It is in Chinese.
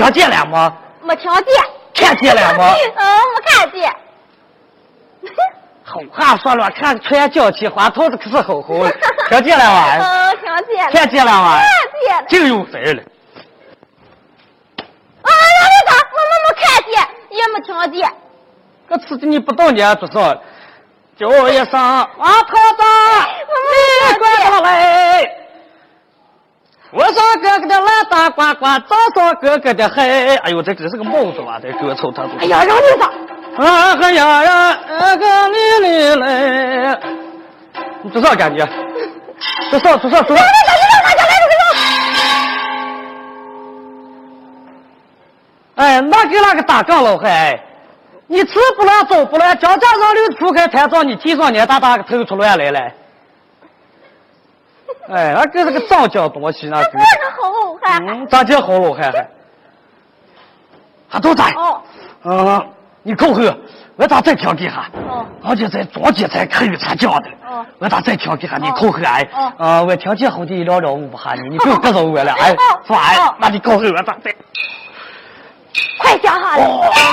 听见了吗？ 没听见。 看见了吗？ 没看见。 好话说了，看穿脚气，花头子可是吼吼的，听见了吗？ 听见了。 看见了吗？ 看见了。 就有事了。 那个，我没看见，也没听见。 这次你不懂你多少？就一声王头子，你快过来！我说哥哥的蓝大呱呱，早说哥哥的黑。哎呦，这是个帽子吧？这歌臭他都。 哎呀，让你上。 啊嘿呀呀，个你来，你多少感觉？多少？哎，那个大杠老汉，你吃不乱走不乱，叫家让流出开台上，你提上年大个头出乱来了。哎，那个是个脏脚东西，那个。 好汉。 咋叫好老汉还？还都在。你扣后，我咋再调给下？而且在中间才可以才讲的。我咋再调给下？你扣后哎。我听见好的聊我不喊你，你不用跟着我了哎。说哎，那你扣后我咋再？ 快讲下来。